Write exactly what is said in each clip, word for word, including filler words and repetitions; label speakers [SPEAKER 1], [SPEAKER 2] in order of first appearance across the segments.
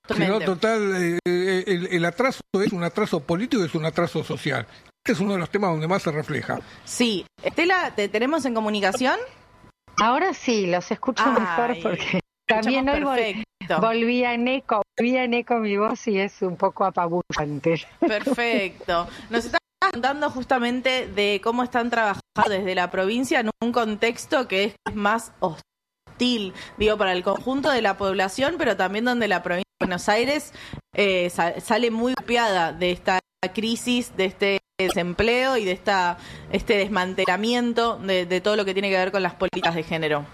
[SPEAKER 1] Sino total, eh, el, el atraso es un atraso político y es un atraso social. Este es uno de los temas donde más se refleja.
[SPEAKER 2] Sí. Estela, ¿te tenemos en comunicación?
[SPEAKER 3] Ahora sí, los escucho
[SPEAKER 2] Ay,
[SPEAKER 3] mejor porque también hoy vol volví en eco, volví en eco mi voz y es un poco apabullante.
[SPEAKER 2] Perfecto. Nos estás contando justamente de cómo están trabajando desde la provincia en un contexto que es más hostil, digo, para el conjunto de la población, pero también donde la provincia de Buenos Aires eh, sale muy golpeada de esta crisis, de este desempleo y de esta este desmantelamiento de, de todo lo que tiene que ver con las políticas de género.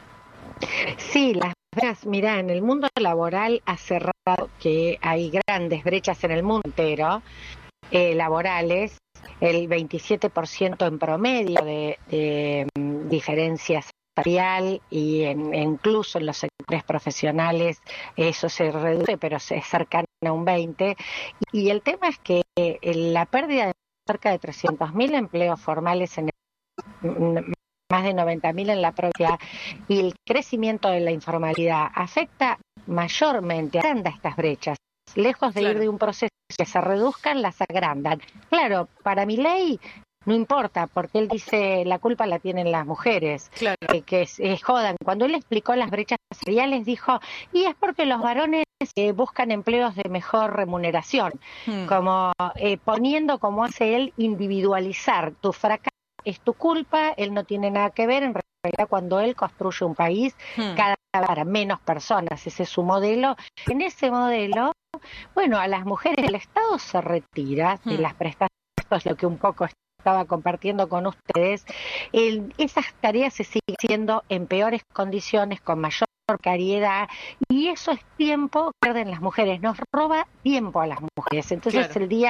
[SPEAKER 3] Sí, las brechas, mira, en el mundo laboral ha cerrado que hay grandes brechas en el mundo entero, eh, laborales, el veintisiete por ciento en promedio de, de um, diferencia salarial y en, incluso en los sectores profesionales eso se reduce, pero se es cercano a un veinte por ciento. Y el tema es que eh, la pérdida de cerca de trescientos mil empleos formales en el más de noventa mil en la provincia, y el crecimiento de la informalidad afecta mayormente, agranda estas brechas. Lejos de claro. ir de un proceso que se reduzcan, las agrandan. Claro, para Milei no importa, porque él dice la culpa la tienen las mujeres, claro. eh, que se jodan. Cuando él explicó las brechas salariales, dijo, y es porque los varones eh, buscan empleos de mejor remuneración, hmm. como eh, poniendo, como hace él, individualizar tu fracaso. Es tu culpa, él no tiene nada que ver, en realidad cuando él construye un país, hmm. cada vez para menos personas, ese es su modelo. En ese modelo, bueno, a las mujeres el Estado se retira hmm. de las prestaciones, esto es lo que un poco estaba compartiendo con ustedes, el, esas tareas se siguen haciendo en peores condiciones, con mayor precariedad, y eso es tiempo que pierden las mujeres, nos roba tiempo a las mujeres. Entonces claro. el día